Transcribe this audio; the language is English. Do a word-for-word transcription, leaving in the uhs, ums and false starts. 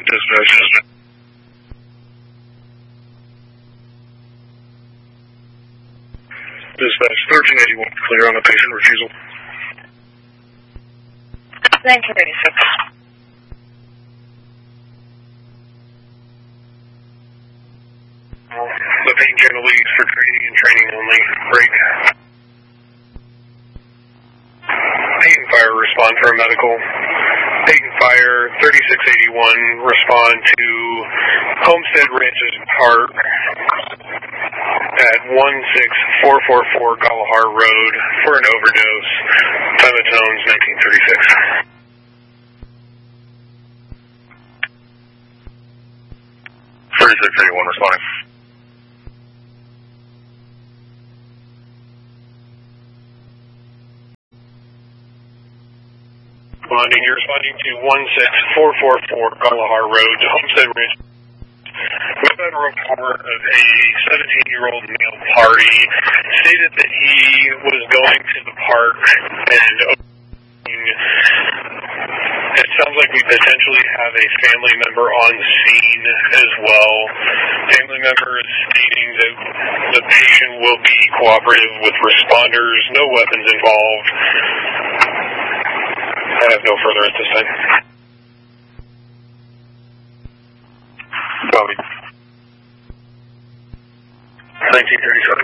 Dispatch. Dispatch, thirteen eighty-one, clear on a patient refusal. nineteen eighty-six. The pain channel leads for training and training only. Break. Pain fire, respond for a medical. Pain fire, thirty-six eighty-one, respond to Homestead Ranches Park at one six four four four Galahar Road for an overdose. Time of tones, nineteen thirty-six. thirty-six eighty-one responding. Responding, you're responding to one six four four four Galahar Road, Homestead Ranch. We've had a report of a seventeen-year-old male party stated that he was going to the park and it sounds like we potentially have a family member on scene as well. Family member is stating that the patient will be cooperative with responders, no weapons involved. I have no further at this time. Bobby. nineteen thirty-seven.